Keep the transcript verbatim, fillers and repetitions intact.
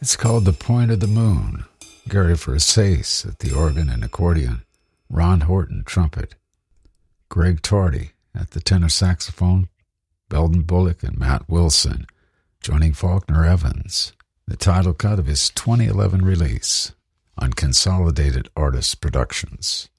It's called The Point of the Moon. Gary Versace at the organ and accordion, Ron Horton trumpet, Greg Tardy at the tenor saxophone, Belden Bullock and Matt Wilson, joining Faulkner Evans, the title cut of his twenty eleven release on Consolidated Artists Productions.